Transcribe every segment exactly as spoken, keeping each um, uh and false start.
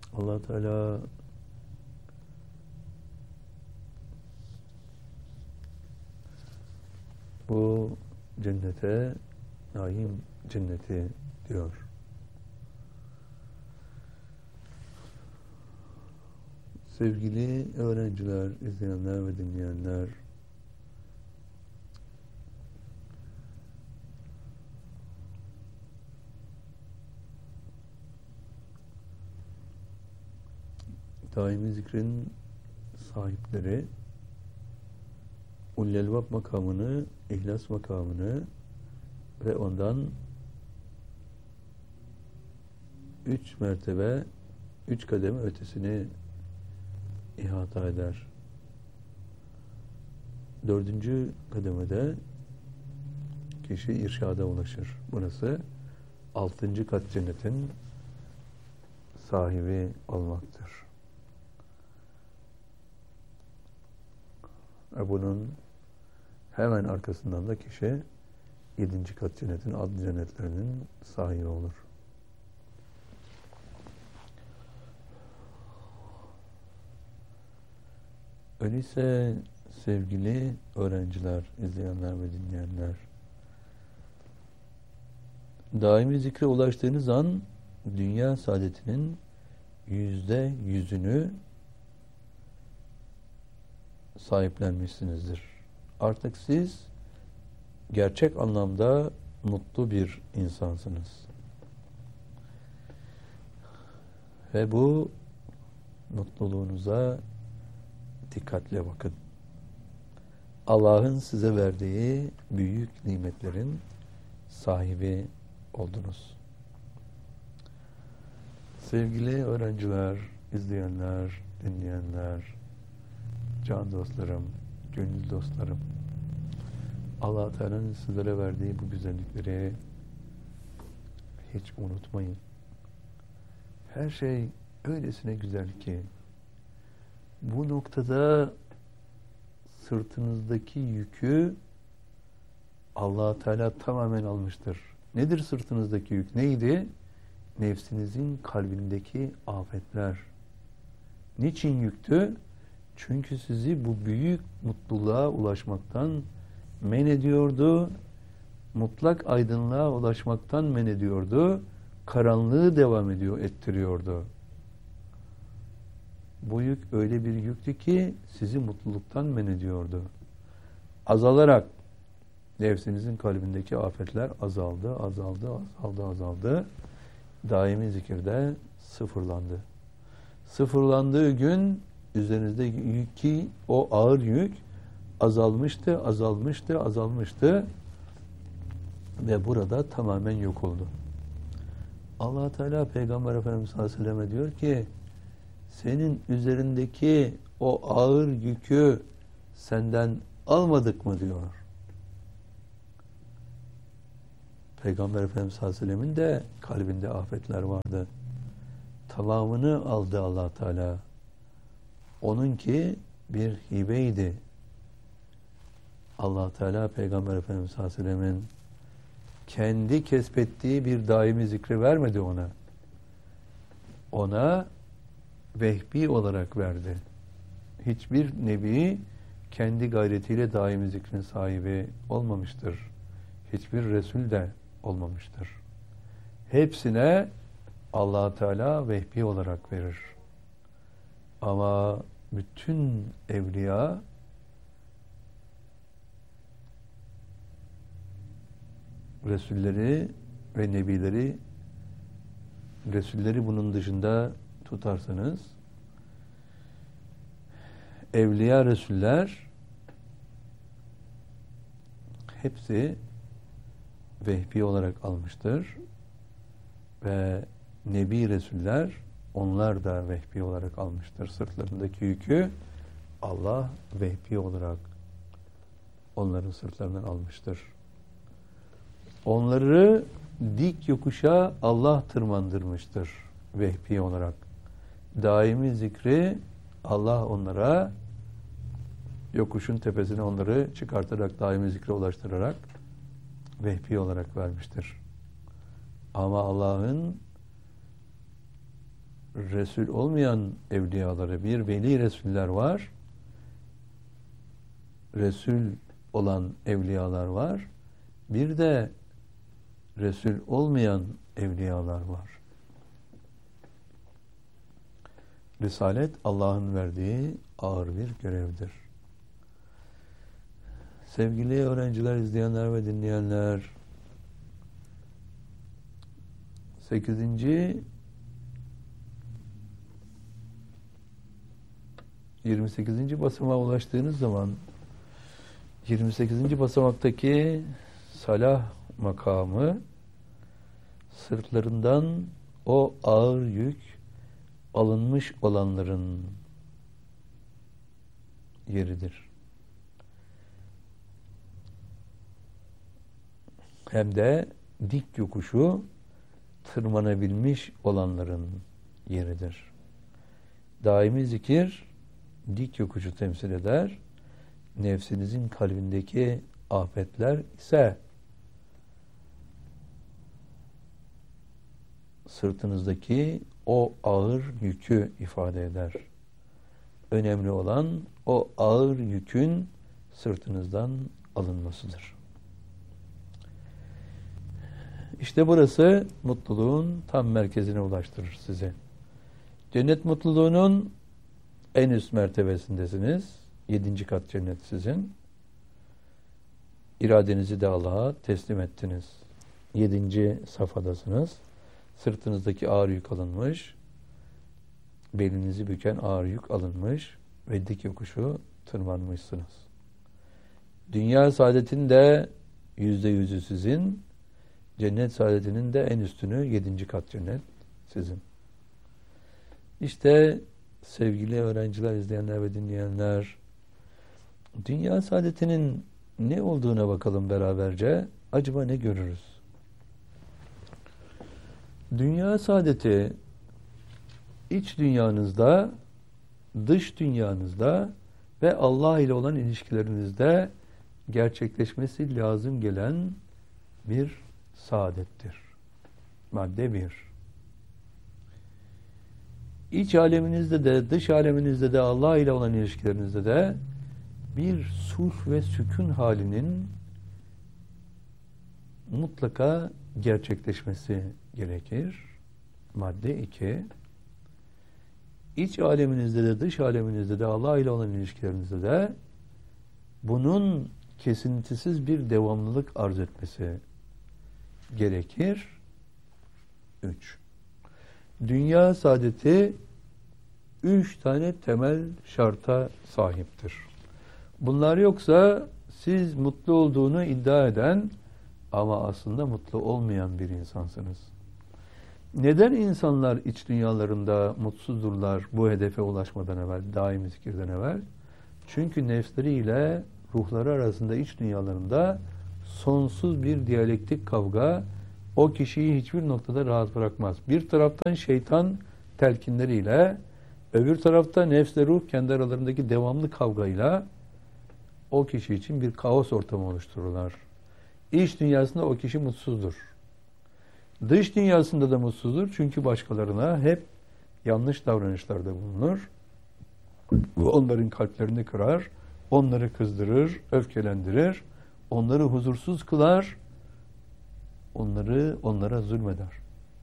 Allah Teala bu cennete naim cenneti diyor. Sevgili öğrenciler, izleyenler ve dinleyenler, daimi zikrin sahipleri Ullelvab makamını, ihlas makamını ve ondan üç mertebe, üç kademe ötesini ihata eder. Dördüncü kademede kişi irşada ulaşır. Burası altıncı kat cennetin sahibi olmaktır. Ve bunun hemen arkasından da kişi yedinci kat cennetin, adlı cennetlerinin sahibi olur. Öyleyse sevgili öğrenciler, izleyenler ve dinleyenler, daimi zikre ulaştığınız an dünya saadetinin yüzde yüzünü sahiplenmişsinizdir. Artık siz gerçek anlamda mutlu bir insansınız. Ve bu mutluluğunuza dikkatle bakın. Allah'ın size verdiği büyük nimetlerin sahibi oldunuz. Sevgili öğrenciler, izleyenler, dinleyenler, can dostlarım, gönül dostlarım, Allah Teala'nın sizlere verdiği bu güzellikleri hiç unutmayın. Her şey öylesine güzel ki bu noktada sırtınızdaki yükü Allah Teala tamamen almıştır. Nedir sırtınızdaki yük? Neydi? Nefsinizin kalbindeki afetler. Niçin yüktü? Çünkü sizi bu büyük mutluluğa ulaşmaktan men ediyordu. Mutlak aydınlığa ulaşmaktan men ediyordu. Karanlığı devam ediyor, ettiriyordu. Bu yük öyle bir yüktü ki sizi mutluluktan men ediyordu. Azalarak nefsinizin kalbindeki afetler azaldı, azaldı, azaldı, azaldı. Daimi zikirde sıfırlandı. Sıfırlandığı gün üzerinizdeki o ağır yük azalmıştı, azalmıştı, azalmıştı ve burada tamamen yok oldu. Allah Teala Peygamber Efendimiz sallallahu aleyhi ve selleme diyor ki senin üzerindeki o ağır yükü senden almadık mı diyor. Peygamber Efendimiz sallallahu aleyhi ve sellemin de kalbinde afetler vardı. Tamamını aldı Allah Teala. Onunki bir hibeydi. Allah Teala Peygamber Efendimiz sallallahu aleyhi ve sellemin kendi kesbettiği bir daimi zikri vermedi ona. Ona vehbi olarak verdi. Hiçbir nebi kendi gayretiyle daimi zikrin sahibi olmamıştır. Hiçbir Resul de olmamıştır. Hepsine Allah Teala vehbi olarak verir. Ama bütün evliya Resulleri ve Nebileri, Resulleri bunun dışında tutarsanız, Evliya Resuller hepsi vehbi olarak almıştır ve Nebi Resuller onlar da vehbi olarak almıştır. Sırtlarındaki yükü Allah vehbi olarak onların sırtlarından almıştır. Onları dik yokuşa Allah tırmandırmıştır vehbi olarak. Daimi zikri Allah onlara yokuşun tepesine onları çıkartarak, daimi zikre ulaştırarak vehbi olarak vermiştir. Ama Allah'ın Resul olmayan evliyaları, bir veli Resuller var. Resul olan evliyalar var. Bir de Resul olmayan evliyalar var. Risalet Allah'ın verdiği ağır bir görevdir. Sevgili öğrenciler, izleyenler ve dinleyenler, sekizinci yirmi sekizinci basamağa ulaştığınız zaman yirmi sekizinci basamaktaki salah makamı, sırtlarından o ağır yük alınmış olanların yeridir. Hem de dik yokuşu tırmanabilmiş olanların yeridir. Daimi zikir dik yokuşu temsil eder. Nefsinizin kalbindeki afetler ise sırtınızdaki o ağır yükü ifade eder. Önemli olan o ağır yükün sırtınızdan alınmasıdır. İşte burası mutluluğun tam merkezine ulaştırır sizi. Cennet mutluluğunun en üst mertebesindesiniz. Yedinci kat cennet sizin. İradenizi de Allah'a teslim ettiniz. Yedinci safhadasınız. Sırtınızdaki ağır yük alınmış. Belinizi büken ağır yük alınmış. Ve dik yokuşu tırmanmışsınız. Dünya saadetinin de yüzde yüzü sizin. Cennet saadetinin de en üstünü yedinci kat cennet sizin. İşte sevgili öğrenciler, izleyenler ve dinleyenler, dünya saadetinin ne olduğuna bakalım beraberce. Acaba ne görürüz? Dünya saadeti iç dünyanızda, dış dünyanızda ve Allah ile olan ilişkilerinizde gerçekleşmesi lazım gelen bir saadettir. Madde bir. İç aleminizde de, dış aleminizde de, Allah ile olan ilişkilerinizde de bir sulh ve sükun halinin mutlaka gerçekleşmesi gerekir. Madde iki. İç aleminizde de, dış aleminizde de, Allah ile olan ilişkilerinizde de bunun kesintisiz bir devamlılık arz etmesi gerekir. Üç. Dünya saadeti üç tane temel şarta sahiptir. Bunlar yoksa siz mutlu olduğunu iddia eden ama aslında mutlu olmayan bir insansınız. Neden insanlar iç dünyalarında mutsuzdurlar bu hedefe ulaşmadan evvel, daimi zikirden evvel? Çünkü nefsleriyle ruhları arasında, iç dünyalarında sonsuz bir diyalektik kavga o kişiyi hiçbir noktada rahat bırakmaz. Bir taraftan şeytan telkinleriyle, öbür tarafta nefsle ruh kendi aralarındaki devamlı kavgayla o kişi için bir kaos ortamı oluştururlar. İç dünyasında o kişi mutsuzdur. Dış dünyasında da mutsuzdur. Çünkü başkalarına hep yanlış davranışlarda bulunur. Onların kalplerini kırar, onları kızdırır, öfkelendirir, onları huzursuz kılar, onları onlara zulmeder.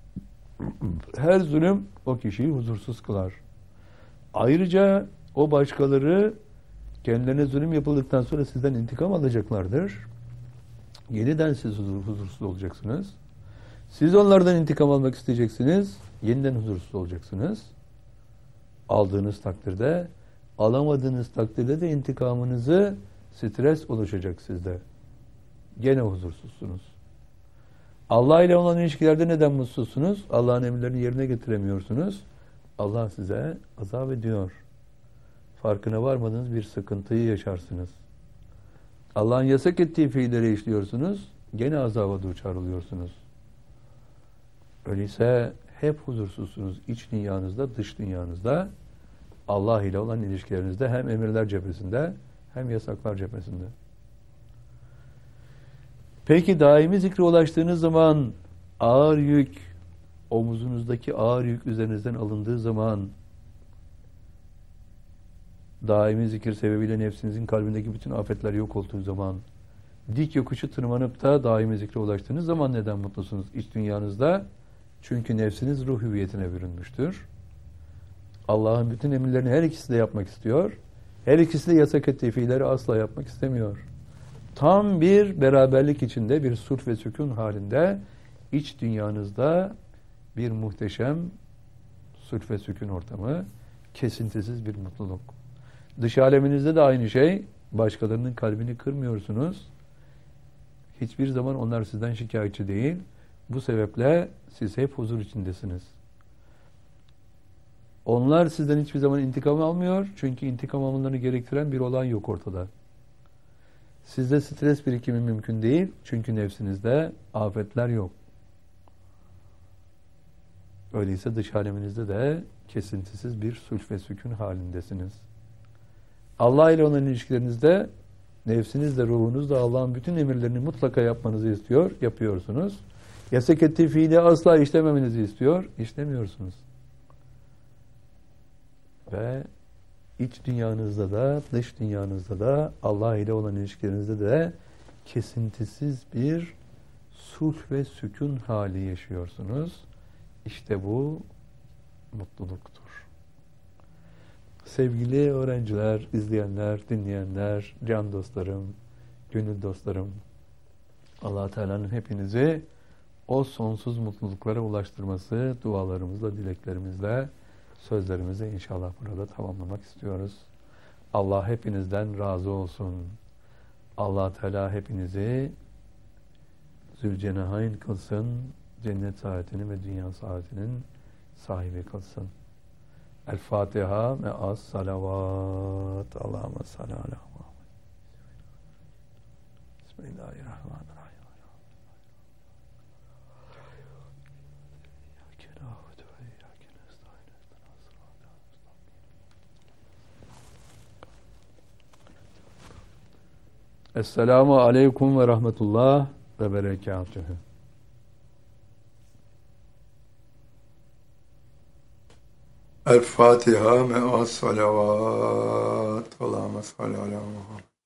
Her zulüm o kişiyi huzursuz kılar. Ayrıca o başkaları kendilerine zulüm yapıldıktan sonra sizden intikam alacaklardır. Yeniden siz huzursuz olacaksınız. Siz onlardan intikam almak isteyeceksiniz. Yeniden huzursuz olacaksınız. Aldığınız takdirde, alamadığınız takdirde de intikamınızı stres oluşacak sizde. Gene huzursuzsunuz. Allah ile olan ilişkilerde neden mutsuzsunuz? Allah'ın emirlerini yerine getiremiyorsunuz. Allah size azap ediyor. Farkına varmadığınız bir sıkıntıyı yaşarsınız. Allah'ın yasak ettiği fiilleri işliyorsunuz. Gene azaba duçar oluyorsunuz. Öyleyse hep huzursuzsunuz. İç dünyanızda, dış dünyanızda, Allah ile olan ilişkilerinizde, hem emirler cephesinde hem yasaklar cephesinde. Peki daimi zikre ulaştığınız zaman ağır yük omuzunuzdaki ağır yük üzerinizden alındığı zaman, daimi zikir sebebiyle nefsinizin kalbindeki bütün afetler yok olduğu zaman, dik yokuşu tırmanıp da daimi zikre ulaştığınız zaman neden mutlusunuz? İç dünyanızda, çünkü nefsiniz ruh hüviyetine bürünmüştür. Allah'ın bütün emirlerini her ikisi de yapmak istiyor. Her ikisi de yasak ettiği fiilleri asla yapmak istemiyor. Tam bir beraberlik içinde, bir sulh ve sükun halinde, iç dünyanızda bir muhteşem sulh ve sükun ortamı, kesintisiz bir mutluluk. Dış aleminizde de aynı şey. Başkalarının kalbini kırmıyorsunuz. Hiçbir zaman onlar sizden şikayetçi değil. Bu sebeple siz hep huzur içindesiniz. Onlar sizden hiçbir zaman intikam almıyor. Çünkü intikam almalarını gerektiren bir olay yok ortada. Sizde stres birikimi mümkün değil. Çünkü nefsinizde afetler yok. Öyleyse dış aleminizde de kesintisiz bir sulh ve sükun halindesiniz. Allah ile olan ilişkilerinizde nefsinizle, ruhunuzla Allah'ın bütün emirlerini mutlaka yapmanızı istiyor, yapıyorsunuz. Yasak ettiği fiili asla işlememenizi istiyor, işlemiyorsunuz. Ve iç dünyanızda da, dış dünyanızda da, Allah ile olan ilişkilerinizde de kesintisiz bir sulh ve sükun hali yaşıyorsunuz. İşte bu mutluluktur. Sevgili öğrenciler, izleyenler, dinleyenler, can dostlarım, gönül dostlarım, Allah Teala'nın hepinizi o sonsuz mutluluklara ulaştırması dualarımızla, dileklerimizle, sözlerimizle inşallah burada tamamlamak istiyoruz. Allah hepinizden razı olsun. Allah Teala hepinizi Zülcenahayn kılsın, cennet saadetinin ve dünya saadetinin sahibi kılsın. El Fatiha ve as salavat. Allahümme salli ala Muhammed. Bismillahirrahmanirrahim. Esselamu aleyküm ve rahmetullah ve berekatühü. El Fatiha me'as salavat. Allahümme salli ala Muhammed.